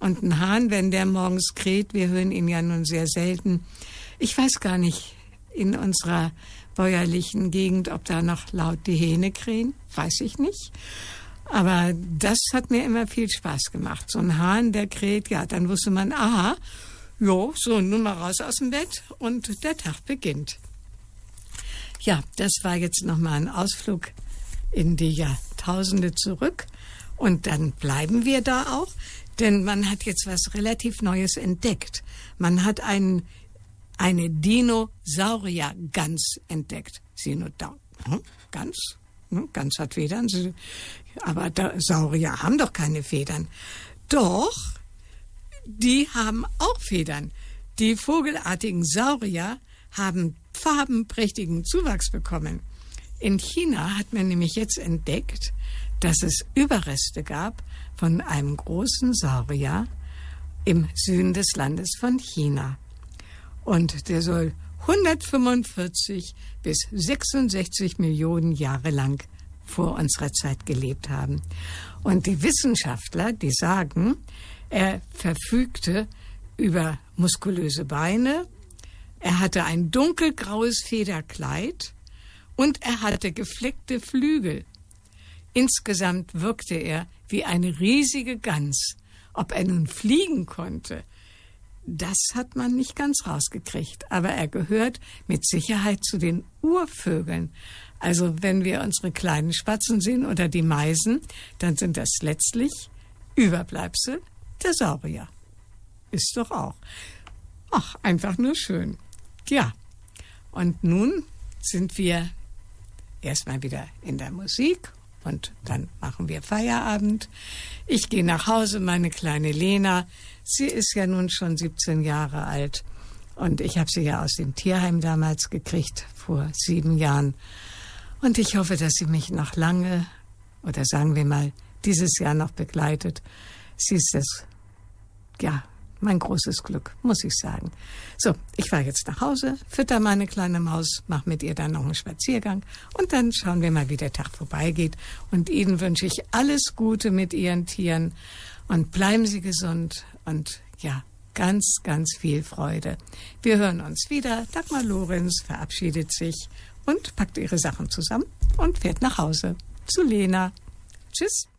Und ein Hahn, wenn der morgens kräht, wir hören ihn ja nun sehr selten. Ich weiß gar nicht, in unserer bäuerlichen Gegend, ob da noch laut die Hähne krähen, weiß ich nicht. Aber das hat mir immer viel Spaß gemacht. So ein Hahn, der kräht, ja, dann wusste man, aha, jo, so, nun mal raus aus dem Bett und der Tag beginnt. Ja, das war jetzt nochmal ein Ausflug in die Jahrtausende zurück. Und dann bleiben wir da auch, denn man hat jetzt was relativ Neues entdeckt. Man hat eine Dinosaurier-Gans entdeckt. Gans? Gans hat Federn, aber Saurier haben doch keine Federn. Doch, die haben auch Federn. Die vogelartigen Saurier haben farbenprächtigen Zuwachs bekommen. In China hat man nämlich jetzt entdeckt, dass es Überreste gab von einem großen Saurier im Süden des Landes von China. Und der soll 145 bis 66 Millionen Jahre lang vor unserer Zeit gelebt haben. Und die Wissenschaftler, die sagen, er verfügte über muskulöse Beine, er hatte ein dunkelgraues Federkleid und er hatte gefleckte Flügel. Insgesamt wirkte er wie eine riesige Gans. Ob er nun fliegen konnte, das hat man nicht ganz rausgekriegt. Aber er gehört mit Sicherheit zu den Urvögeln. Also wenn wir unsere kleinen Spatzen sehen oder die Meisen, dann sind das letztlich Überbleibsel der Saurier. Ist doch auch. Ach, einfach nur schön. Ja, und nun sind wir erstmal wieder in der Musik und dann machen wir Feierabend. Ich gehe nach Hause, meine kleine Lena, sie ist ja nun schon 17 Jahre alt und ich habe sie ja aus dem Tierheim damals gekriegt, vor 7 Jahren. Und ich hoffe, dass sie mich noch lange, oder sagen wir mal, dieses Jahr noch begleitet. Sie ist das, mein großes Glück, muss ich sagen. So, ich fahre jetzt nach Hause, fütter meine kleine Maus, mache mit ihr dann noch einen Spaziergang und dann schauen wir mal, wie der Tag vorbeigeht. Und Ihnen wünsche ich alles Gute mit Ihren Tieren und bleiben Sie gesund und ganz, ganz viel Freude. Wir hören uns wieder. Dagmar Lorenz verabschiedet sich und packt ihre Sachen zusammen und fährt nach Hause zu Lena. Tschüss.